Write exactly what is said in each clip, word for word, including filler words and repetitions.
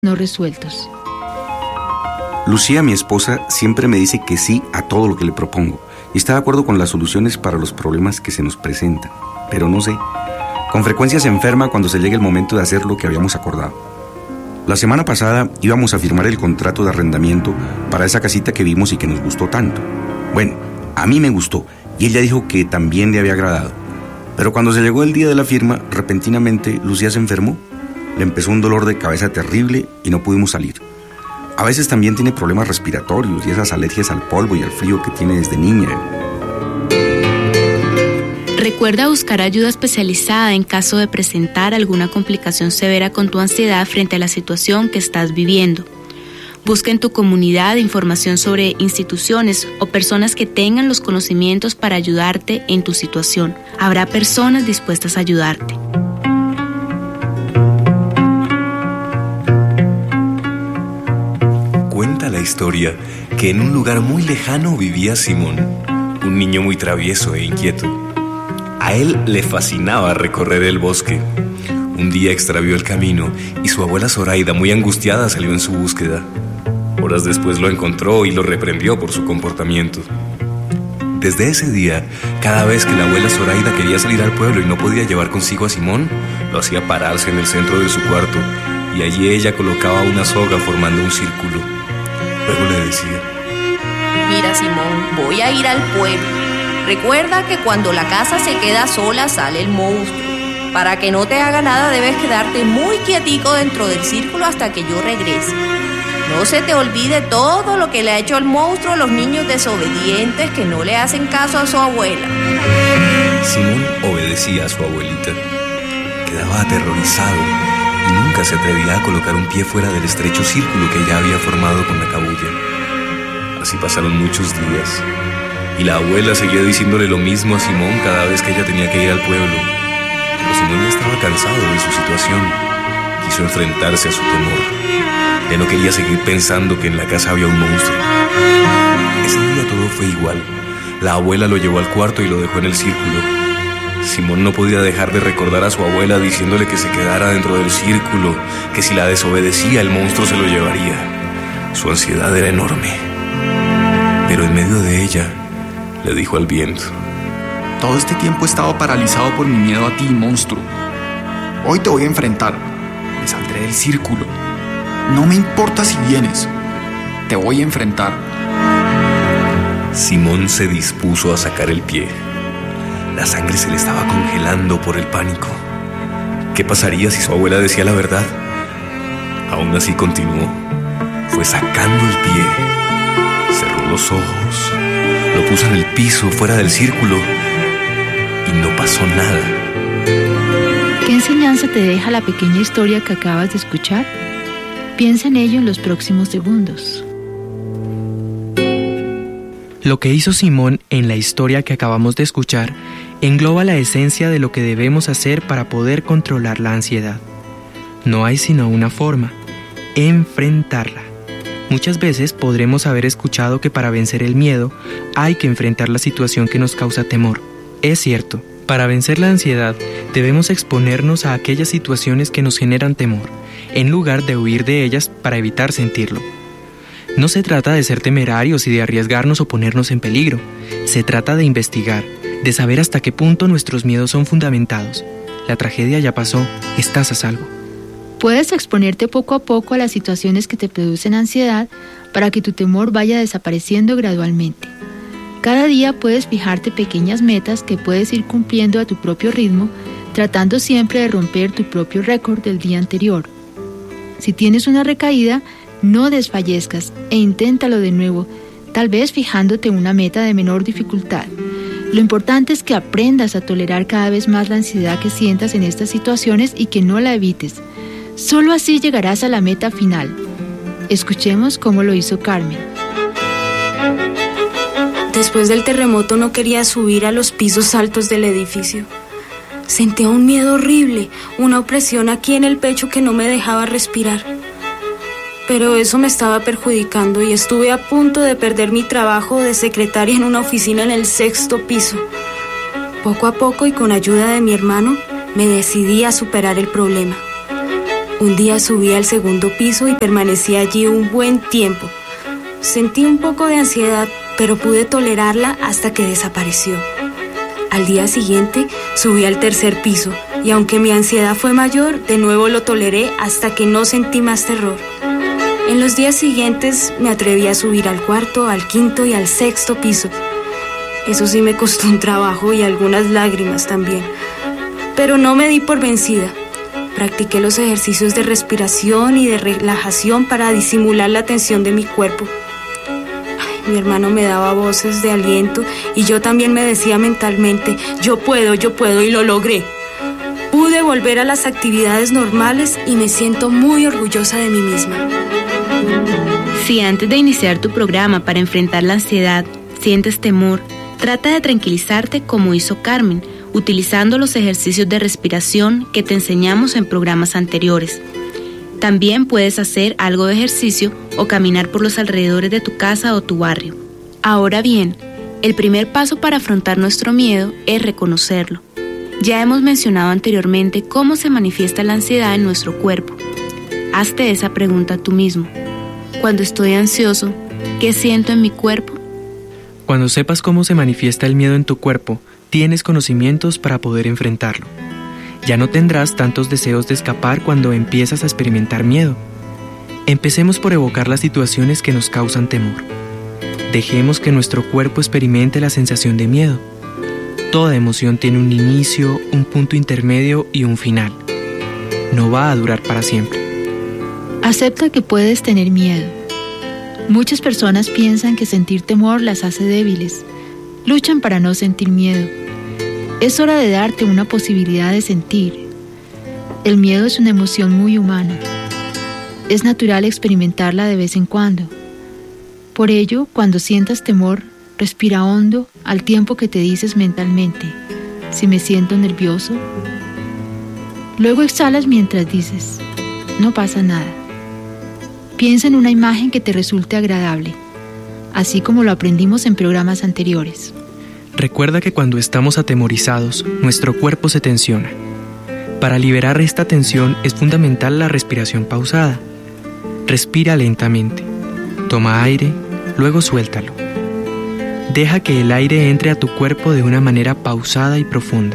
no resueltos. Lucía, mi esposa, siempre me dice que sí a todo lo que le propongo y está de acuerdo con las soluciones para los problemas que se nos presentan. Pero no sé, con frecuencia se enferma cuando se llega el momento de hacer lo que habíamos acordado. La semana pasada íbamos a firmar el contrato de arrendamiento para esa casita que vimos y que nos gustó tanto. Bueno, a mí me gustó y ella dijo que también le había agradado. Pero cuando se llegó el día de la firma, repentinamente Lucía se enfermó. Le empezó un dolor de cabeza terrible y no pudimos salir. A veces también tiene problemas respiratorios y esas alergias al polvo y al frío que tiene desde niña. Recuerda buscar ayuda especializada en caso de presentar alguna complicación severa con tu ansiedad frente a la situación que estás viviendo. Busca en tu comunidad información sobre instituciones o personas que tengan los conocimientos para ayudarte en tu situación. Habrá personas dispuestas a ayudarte. Cuenta la historia que en un lugar muy lejano vivía Simón, un niño muy travieso e inquieto. A él le fascinaba recorrer el bosque. Un día extravió el camino y su abuela Zoraida, muy angustiada, salió en su búsqueda. Horas después lo encontró y lo reprendió por su comportamiento. Desde ese día, cada vez que la abuela Zoraida quería salir al pueblo y no podía llevar consigo a Simón, lo hacía pararse en el centro de su cuarto y allí ella colocaba una soga formando un círculo. Luego le decía: Mira, Simón, voy a ir al pueblo. Recuerda que cuando la casa se queda sola sale el monstruo. Para que no te haga nada debes quedarte muy quietico dentro del círculo hasta que yo regrese. No se te olvide todo lo que le ha hecho el monstruo a los niños desobedientes que no le hacen caso a su abuela. Simón obedecía a su abuelita. Quedaba aterrorizado y nunca se atrevía a colocar un pie fuera del estrecho círculo que ella había formado con la cabuya. Así pasaron muchos días y la abuela seguía diciéndole lo mismo a Simón cada vez que ella tenía que ir al pueblo. Pero Simón ya estaba cansado de su situación. Quiso enfrentarse a su temor. Ya no quería seguir pensando que en la casa había un monstruo. Ese día todo fue igual. La abuela lo llevó al cuarto y lo dejó en el círculo. Simón no podía dejar de recordar a su abuela diciéndole que se quedara dentro del círculo, que si la desobedecía el monstruo se lo llevaría. Su ansiedad era enorme. Pero en medio de ella le dijo al viento: Todo este tiempo he estado paralizado por mi miedo a ti, monstruo. Hoy te voy a enfrentar. Me saldré del círculo. No me importa si vienes. Te voy a enfrentar. Simón se dispuso a sacar el pie. La sangre se le estaba congelando por el pánico. ¿Qué pasaría si su abuela decía la verdad? Aún así continuó. Fue sacando el pie. Cerró los ojos. Lo puso en el piso, fuera del círculo. Y no pasó nada. ¿Qué enseñanza te deja la pequeña historia que acabas de escuchar? Piensa en ello en los próximos segundos. Lo que hizo Simón en la historia que acabamos de escuchar engloba la esencia de lo que debemos hacer para poder controlar la ansiedad. No hay sino una forma: enfrentarla. Muchas veces podremos haber escuchado que para vencer el miedo hay que enfrentar la situación que nos causa temor. Es cierto, para vencer la ansiedad debemos exponernos a aquellas situaciones que nos generan temor, en lugar de huir de ellas para evitar sentirlo. No se trata de ser temerarios y de arriesgarnos o ponernos en peligro. Se trata de investigar, de saber hasta qué punto nuestros miedos son fundamentados. La tragedia ya pasó, estás a salvo. Puedes exponerte poco a poco a las situaciones que te producen ansiedad para que tu temor vaya desapareciendo gradualmente. Cada día puedes fijarte pequeñas metas que puedes ir cumpliendo a tu propio ritmo, tratando siempre de romper tu propio récord del día anterior. Si tienes una recaída, no desfallezcas e inténtalo de nuevo, tal vez fijándote una meta de menor dificultad. Lo importante es que aprendas a tolerar cada vez más la ansiedad que sientas en estas situaciones y que no la evites. Solo así llegarás a la meta final. Escuchemos cómo lo hizo Carmen. Después del terremoto no quería subir a los pisos altos del edificio. Sentía un miedo horrible, una opresión aquí en el pecho que no me dejaba respirar. Pero eso me estaba perjudicando y estuve a punto de perder mi trabajo de secretaria en una oficina en el sexto piso. Poco a poco y con ayuda de mi hermano, me decidí a superar el problema. Un día subí al segundo piso y permanecí allí un buen tiempo. Sentí un poco de ansiedad, pero pude tolerarla hasta que desapareció. Al día siguiente subí al tercer piso y aunque mi ansiedad fue mayor, de nuevo lo toleré hasta que no sentí más terror. En los días siguientes me atreví a subir al cuarto, al quinto y al sexto piso. Eso sí me costó un trabajo y algunas lágrimas también. Pero no me di por vencida. Practiqué los ejercicios de respiración y de relajación para disimular la tensión de mi cuerpo. Ay, mi hermano me daba voces de aliento y yo también me decía mentalmente, yo puedo, yo puedo, y lo logré. Pude volver a las actividades normales y me siento muy orgullosa de mí misma. Si antes de iniciar tu programa para enfrentar la ansiedad sientes temor, trata de tranquilizarte como hizo Carmen, utilizando los ejercicios de respiración que te enseñamos en programas anteriores. También puedes hacer algo de ejercicio o caminar por los alrededores de tu casa o tu barrio. Ahora bien, el primer paso para afrontar nuestro miedo es reconocerlo. Ya hemos mencionado anteriormente cómo se manifiesta la ansiedad en nuestro cuerpo. Hazte esa pregunta tú mismo. Cuando estoy ansioso, ¿qué siento en mi cuerpo? Cuando sepas cómo se manifiesta el miedo en tu cuerpo, tienes conocimientos para poder enfrentarlo. Ya no tendrás tantos deseos de escapar cuando empiezas a experimentar miedo. Empecemos por evocar las situaciones que nos causan temor. Dejemos que nuestro cuerpo experimente la sensación de miedo. Toda emoción tiene un inicio, un punto intermedio y un final. No va a durar para siempre. Acepta que puedes tener miedo. Muchas personas piensan que sentir temor las hace débiles. Luchan para no sentir miedo. Es hora de darte una posibilidad de sentir. El miedo es una emoción muy humana. Es natural experimentarla de vez en cuando. Por ello, cuando sientas temor, respira hondo al tiempo que te dices mentalmente, si me siento nervioso. Luego exhalas mientras dices, no pasa nada. Piensa en una imagen que te resulte agradable, así como lo aprendimos en programas anteriores. Recuerda que cuando estamos atemorizados, nuestro cuerpo se tensiona. Para liberar esta tensión es fundamental la respiración pausada. Respira lentamente. Toma aire, luego suéltalo. Deja que el aire entre a tu cuerpo de una manera pausada y profunda.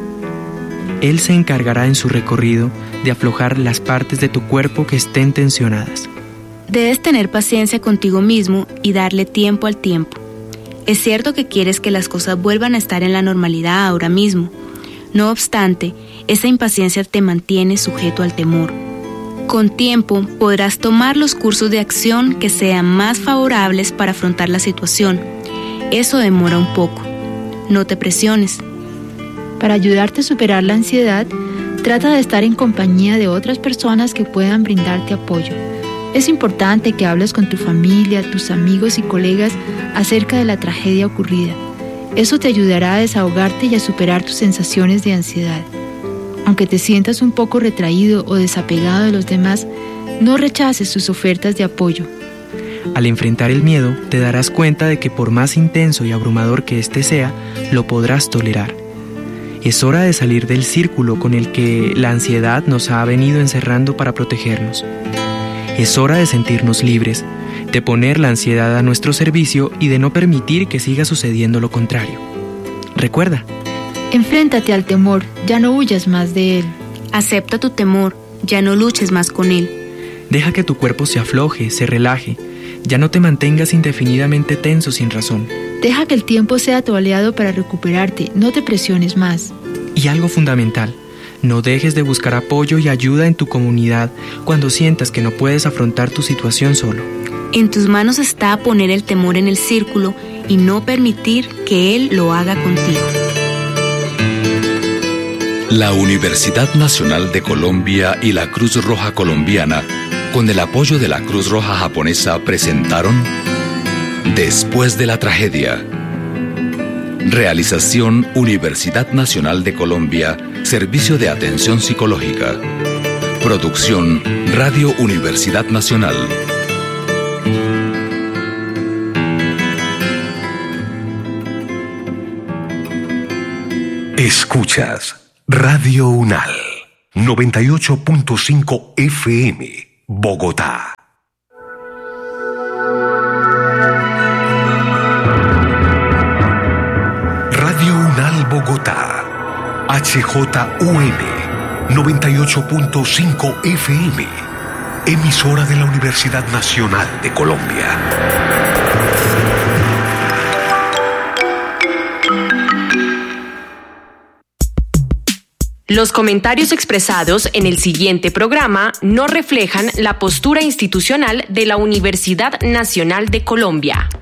Él se encargará en su recorrido de aflojar las partes de tu cuerpo que estén tensionadas. Debes tener paciencia contigo mismo y darle tiempo al tiempo. Es cierto que quieres que las cosas vuelvan a estar en la normalidad ahora mismo. No obstante, esa impaciencia te mantiene sujeto al temor. Con tiempo podrás tomar los cursos de acción que sean más favorables para afrontar la situación. Eso demora un poco. No te presiones. Para ayudarte a superar la ansiedad, trata de estar en compañía de otras personas que puedan brindarte apoyo. Es importante que hables con tu familia, tus amigos y colegas acerca de la tragedia ocurrida. Eso te ayudará a desahogarte y a superar tus sensaciones de ansiedad. Aunque te sientas un poco retraído o desapegado de los demás, no rechaces sus ofertas de apoyo. Al enfrentar el miedo, te darás cuenta de que por más intenso y abrumador que éste sea, lo podrás tolerar. Es hora de salir del círculo con el que la ansiedad nos ha venido encerrando para protegernos. Es hora de sentirnos libres, de poner la ansiedad a nuestro servicio y de no permitir que siga sucediendo lo contrario. Recuerda, enfréntate al temor, ya no huyas más de él. Acepta tu temor, ya no luches más con él. Deja que tu cuerpo se afloje, se relaje. Ya no te mantengas indefinidamente tenso sin razón. Deja que el tiempo sea tu aliado para recuperarte, no te presiones más. Y algo fundamental, no dejes de buscar apoyo y ayuda en tu comunidad cuando sientas que no puedes afrontar tu situación solo. En tus manos está poner el temor en el círculo y no permitir que él lo haga contigo. La Universidad Nacional de Colombia y la Cruz Roja Colombiana, con el apoyo de la Cruz Roja Japonesa, presentaron Después de la tragedia. Realización Universidad Nacional de Colombia, Servicio de Atención Psicológica. Producción Radio Universidad Nacional. Escuchas Radio UNAL. noventa y ocho punto cinco F M, Bogotá. Radio UNAL Bogotá, H J U M, noventa y ocho punto cinco F M, emisora de la Universidad Nacional de Colombia. Los comentarios expresados en el siguiente programa no reflejan la postura institucional de la Universidad Nacional de Colombia.